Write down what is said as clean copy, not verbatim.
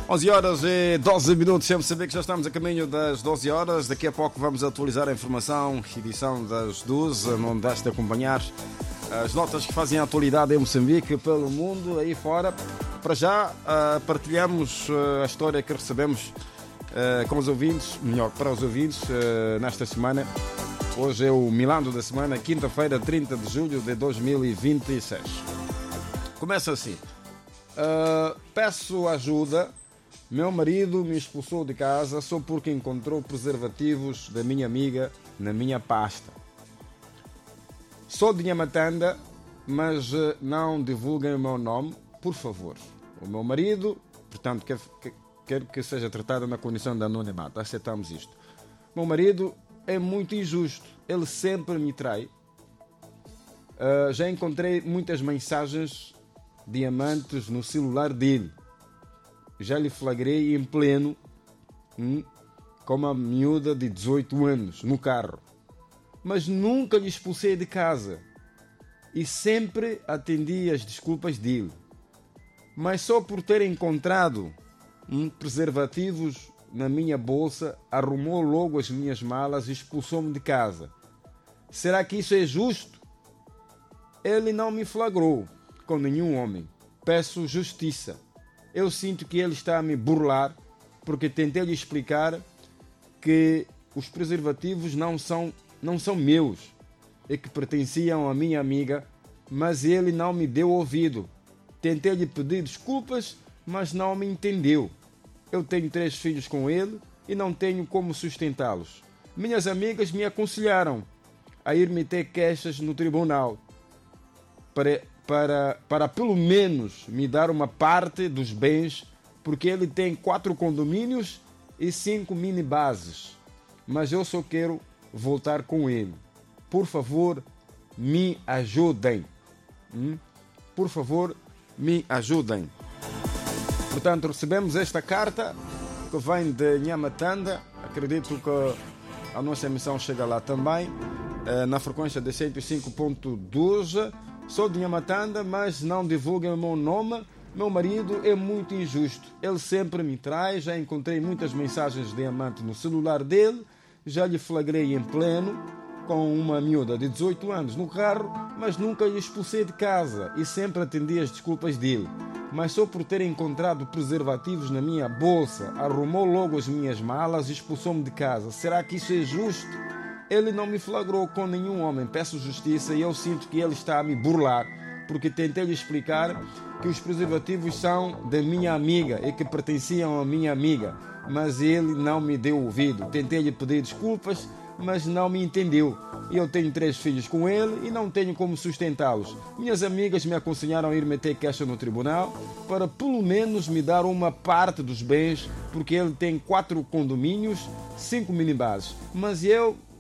11 horas e 12 minutos, sempre saber que já estamos a caminho das 12 horas. Daqui a pouco vamos atualizar a informação, edição das 12, não deixe de acompanhar as notas que fazem a atualidade em Moçambique, pelo mundo, aí fora. Para já, partilhamos a história que recebemos com os ouvintes, melhor, para os ouvintes, nesta semana. Hoje é o Milando da semana, quinta-feira, 30 de julho de 2026. Começa assim. Peço ajuda. Meu marido me expulsou de casa só porque encontrou preservativos da minha amiga na minha pasta. Sou de Nhamatanda, mas não divulguem o meu nome, por favor. O meu marido, portanto, quer que seja tratado na condição de anonimato. Aceitamos isto. O meu marido é muito injusto. Ele sempre me trai. Já encontrei muitas mensagens diamantes no celular dele. Já lhe flagrei em pleno com uma miúda de 18 anos no carro. Mas nunca lhe expulsei de casa. E sempre atendi às desculpas dele. Mas só por ter encontrado preservativos na minha bolsa, arrumou logo as minhas malas e expulsou-me de casa. Será que isso é justo? Ele não me flagrou com nenhum homem. Peço justiça. Eu sinto que ele está a me burlar porque tentei lhe explicar que os preservativos não são meus e que pertenciam à minha amiga, mas ele não me deu ouvido. Tentei lhe pedir desculpas, mas não me entendeu. Eu tenho 3 filhos com ele e não tenho como sustentá-los. Minhas amigas me aconselharam a ir meter queixas no tribunal para pelo menos me dar uma parte dos bens, porque ele tem 4 condomínios e 5 mini-bases. Mas eu só quero voltar com ele. Por favor, me ajudem. Por favor, me ajudem. Portanto, recebemos esta carta que vem de Nhamatanda. Acredito que a nossa emissão chega lá também, na frequência de 105.12. Sou de Nhamatanda, mas não divulguem o meu nome. Meu marido é muito injusto. Ele sempre me trai. Já encontrei muitas mensagens de diamante no celular dele. Já lhe flagrei em pleno com uma miúda de 18 anos no carro, mas nunca lhe expulsei de casa e sempre atendi as desculpas dele. Mas só por ter encontrado preservativos na minha bolsa, arrumou logo as minhas malas e expulsou-me de casa. Será que isso é justo? Ele não me flagrou com nenhum homem. Peço justiça e eu sinto que ele está a me burlar, porque tentei lhe explicar que os preservativos são da minha amiga e que pertenciam à minha amiga, mas ele não me deu ouvido. Tentei lhe pedir desculpas, mas não me entendeu. Eu tenho 3 filhos com ele e não tenho como sustentá-los. Minhas amigas me aconselharam a ir meter queixa no tribunal para pelo menos me dar uma parte dos bens, porque ele tem 4 condomínios, 5 minibases. Mas eu